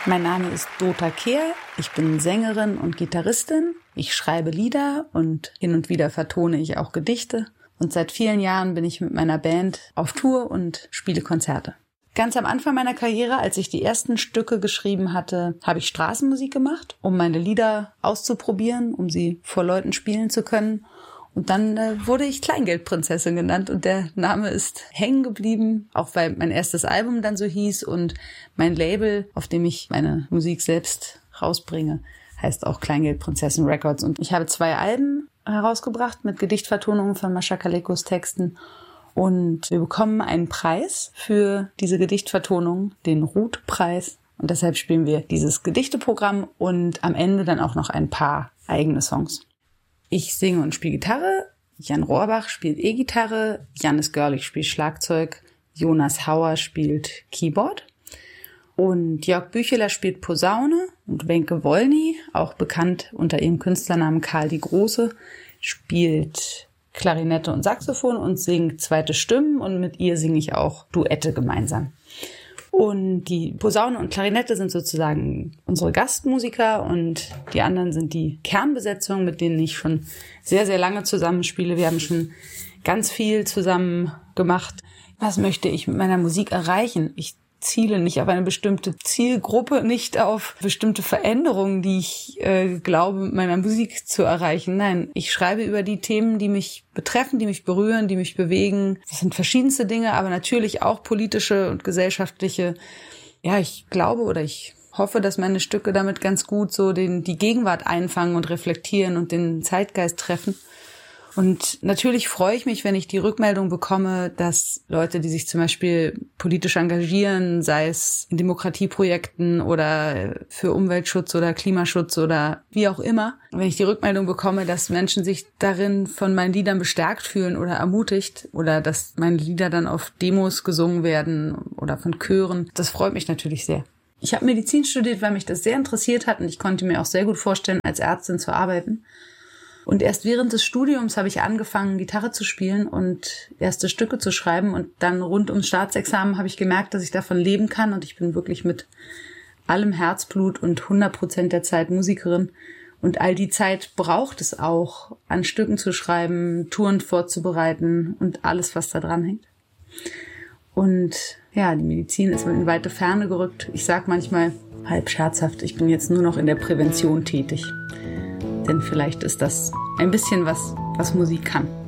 Mein Name ist Dota Kehr, ich bin Sängerin und Gitarristin. Ich schreibe Lieder und hin und wieder vertone ich auch Gedichte. Und seit vielen Jahren bin ich mit meiner Band auf Tour und spiele Konzerte. Ganz am Anfang meiner Karriere, als ich die ersten Stücke geschrieben hatte, habe ich Straßenmusik gemacht, um meine Lieder auszuprobieren, um sie vor Leuten spielen zu können. Und dann wurde ich Kleingeldprinzessin genannt und der Name ist hängen geblieben, auch weil mein erstes Album dann so hieß und mein Label, auf dem ich meine Musik selbst rausbringe, heißt auch Kleingeldprinzessin Records. Und ich habe 2 Alben herausgebracht mit Gedichtvertonungen von Mascha Kalekos Texten. Und wir bekommen einen Preis für diese Gedichtvertonung, den Ruth-Preis. Und deshalb spielen wir dieses Gedichteprogramm und am Ende dann auch noch ein paar eigene Songs. Ich singe und spiele Gitarre, Jan Rohrbach spielt E-Gitarre, Jannis Görlich spielt Schlagzeug, Jonas Hauer spielt Keyboard und Jörg Bücheler spielt Posaune und Wenke Wollny, auch bekannt unter ihrem Künstlernamen Karl die Große, spielt Klarinette und Saxophon und singt zweite Stimmen und mit ihr singe ich auch Duette gemeinsam. Und die Posaune und Klarinette sind sozusagen unsere Gastmusiker und die anderen sind die Kernbesetzung, mit denen ich schon sehr, sehr lange zusammenspiele. Wir haben schon ganz viel zusammen gemacht. Was möchte ich mit meiner Musik erreichen? Ich ziele nicht auf eine bestimmte Zielgruppe, nicht auf bestimmte Veränderungen, die ich glaube, mit meiner Musik zu erreichen. Nein, ich schreibe über die Themen, die mich betreffen, die mich berühren, die mich bewegen. Das sind verschiedenste Dinge, aber natürlich auch politische und gesellschaftliche. Ja, ich glaube oder ich hoffe, dass meine Stücke damit ganz gut so die Gegenwart einfangen und reflektieren und den Zeitgeist treffen. Und natürlich freue ich mich, wenn ich die Rückmeldung bekomme, dass Leute, die sich zum Beispiel politisch engagieren, sei es in Demokratieprojekten oder für Umweltschutz oder Klimaschutz oder wie auch immer, wenn ich die Rückmeldung bekomme, dass Menschen sich darin von meinen Liedern bestärkt fühlen oder ermutigt oder dass meine Lieder dann auf Demos gesungen werden oder von Chören, das freut mich natürlich sehr. Ich habe Medizin studiert, weil mich das sehr interessiert hat und ich konnte mir auch sehr gut vorstellen, als Ärztin zu arbeiten. Und erst während des Studiums habe ich angefangen, Gitarre zu spielen und erste Stücke zu schreiben. Und dann rund ums Staatsexamen habe ich gemerkt, dass ich davon leben kann. Und ich bin wirklich mit allem Herzblut und 100% der Zeit Musikerin. Und all die Zeit braucht es auch, an Stücken zu schreiben, Touren vorzubereiten und alles, was da dran hängt. Und ja, die Medizin ist in weite Ferne gerückt. Ich sage manchmal halb scherzhaft, ich bin jetzt nur noch in der Prävention tätig. Denn vielleicht ist das ein bisschen was Musik kann.